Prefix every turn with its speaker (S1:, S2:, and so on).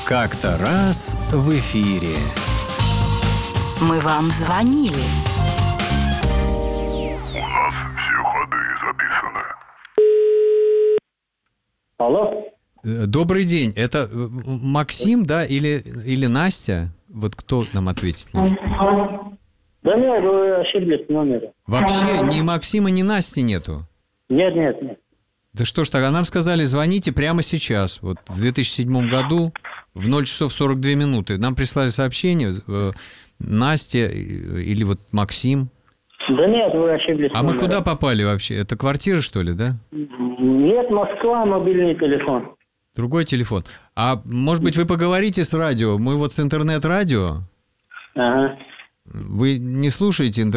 S1: Как-то раз в эфире.
S2: Мы вам звонили.
S3: У нас все ходы записаны.
S4: Алло?
S1: Добрый день. Это Максим, да, или Настя? Вот кто нам ответить может?
S4: Да нет, вы ошиблись в номере.
S1: Вообще ни Максима, ни Насти нету.
S4: Нет.
S1: Да что ж тогда, нам сказали, звоните прямо сейчас. Вот в 2007 году в 0 часов 42 минуты нам прислали сообщение, Настя или вот Максим.
S4: Да нет, вы ошиблись.
S1: А мы куда попали вообще? Это квартира, что ли, да?
S4: Нет, Москва, мобильный телефон.
S1: Другой телефон. А может быть, вы поговорите с радио? Мы вот с интернет-радио.
S4: Ага.
S1: Вы не слушаете интернет?